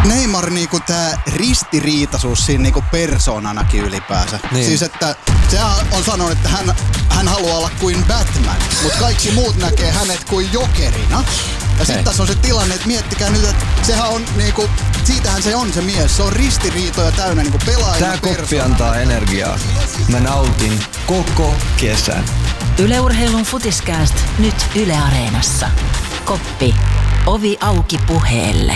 Neymar niinku tää ristiriitaisuus siinä niinku persoonanakin ylipäänsä. Niin. Siis että sehän on sanonut, että hän haluaa olla kuin Batman, mutta kaikki muut näkee hänet kuin jokerina. Ja sitten tässä on se tilanne, että miettikää nyt, että sehän on niinku, siitähän se on se mies. Se on ristiriitoja täynnä niinku pelaajana. Tää koppi antaa energiaa. Mä nautin koko kesän. Yle Urheilun Futiskääst nyt Yle Areenassa. Koppi. Ovi auki puheelle.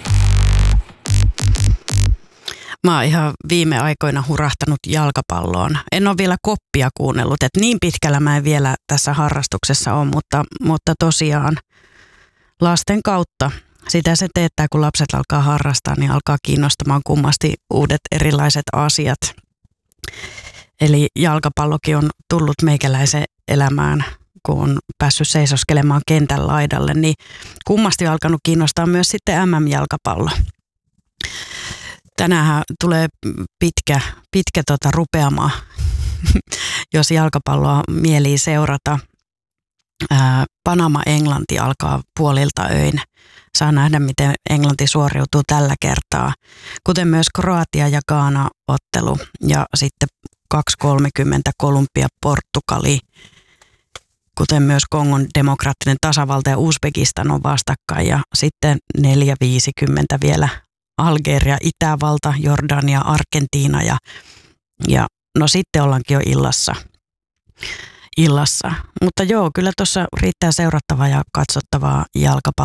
Mä oon ihan viime aikoina hurahtanut jalkapalloon. En ole vielä koppia kuunnellut, että niin pitkällä mä en vielä tässä harrastuksessa ole, mutta tosiaan lasten kautta sitä se teettää, kun lapset alkaa harrastaa, niin alkaa kiinnostamaan kummasti uudet erilaiset asiat. Eli jalkapallokin on tullut meikäläisen elämään, kun on päässyt seisoskelemaan kentän laidalle, niin kummasti on alkanut kiinnostaa myös sitten MM-jalkapallo. Tänäänhän tulee pitkä rupeama, jos jalkapalloa mielii seurata. Panama-Englanti alkaa puolilta öin. Saa nähdä, miten Englanti suoriutuu tällä kertaa. Kuten myös Kroatia ja Ghana-ottelu. Ja sitten 2.30 Kolumbia-Portugali. Kuten myös Kongon demokraattinen tasavalta ja Uzbekistan on vastakkain. Ja sitten 4.50 vielä Algeria, Itävalta, Jordania, Argentiina ja no sitten ollaankin jo illassa. Mutta joo, kyllä tuossa riittää seurattavaa ja katsottavaa jalkapalloa.